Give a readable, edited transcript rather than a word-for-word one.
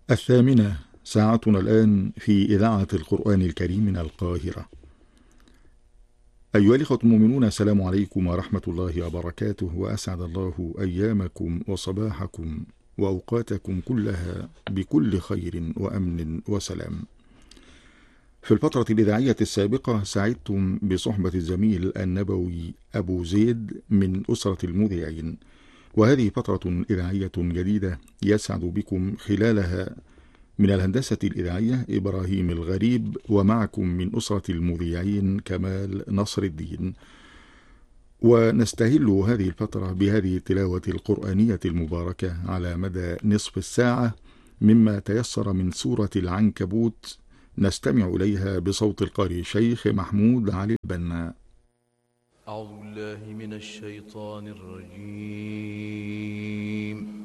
الثامنة، ساعتنا الآن في إذاعة القرآن الكريم من القاهرة. أيها الإخوة المؤمنون، السلام عليكم ورحمة الله وبركاته، وأسعد الله أيامكم وصباحكم وأوقاتكم كلها بكل خير وأمن وسلام. في الفترة الإذاعية السابقة سعدتم بصحبة الزميل النبوي أبو زيد من أسرة المذيعين، وهذه فترة إذاعية جديدة يسعد بكم خلالها من الهندسة الإذاعية إبراهيم الغريب، ومعكم من أسرة المذيعين كمال نصر الدين. ونستهل هذه الفترة بهذه التلاوة القرآنية المباركة على مدى نصف الساعة مما تيسر من سورة العنكبوت، نستمع إليها بصوت القارئ الشيخ محمود علي البنا. أعوذ بالله من الشيطان الرجيم.